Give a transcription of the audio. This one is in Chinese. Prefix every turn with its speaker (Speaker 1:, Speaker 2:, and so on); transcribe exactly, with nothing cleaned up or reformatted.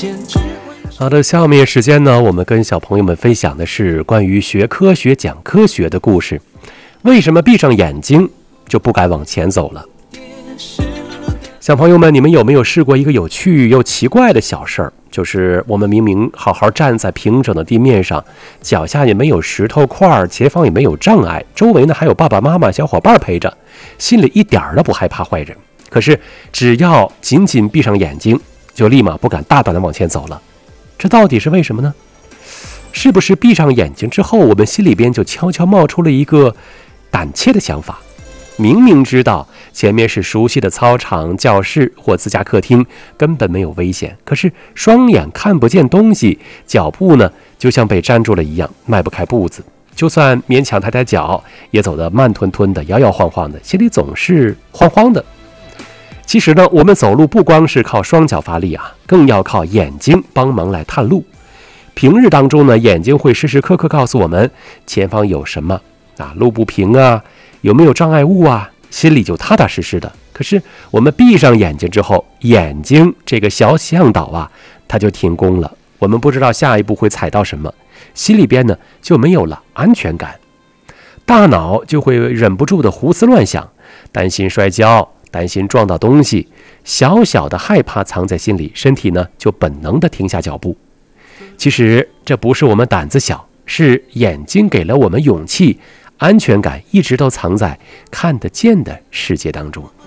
Speaker 1: 好的，下面时间呢，我们跟小朋友们分享的是关于学科学、讲科学的故事。为什么闭上眼睛就不敢往前走了？小朋友们，你们有没有试过一个有趣又奇怪的小事儿？就是我们明明好好站在平整的地面上，脚下也没有石头块，前方也没有障碍，周围呢还有爸爸妈妈、小伙伴陪着，心里一点都不害怕坏人。可是只要紧紧闭上眼睛，就立马不敢大胆地往前走了。这到底是为什么呢？是不是闭上眼睛之后，我们心里边就悄悄冒出了一个胆怯的想法？明明知道前面是熟悉的操场、教室或自家客厅，根本没有危险，可是双眼看不见东西，脚步呢就像被粘住了一样，迈不开步子。就算勉强抬抬脚，也走得慢吞吞的、摇摇晃晃的，心里总是慌慌的。其实呢，我们走路不光是靠双脚发力啊，更要靠眼睛帮忙来探路。平日当中呢，眼睛会时时刻刻告诉我们前方有什么啊，路不平啊，有没有障碍物啊，心里就踏踏实实的。可是我们闭上眼睛之后，眼睛这个小向导啊，它就停工了。我们不知道下一步会踩到什么，心里边呢就没有了安全感，大脑就会忍不住的胡思乱想，担心摔跤，担心撞到东西，小小的害怕藏在心里，身体呢就本能的停下脚步。其实这不是我们胆子小，是眼睛给了我们勇气，安全感一直都藏在看得见的世界当中。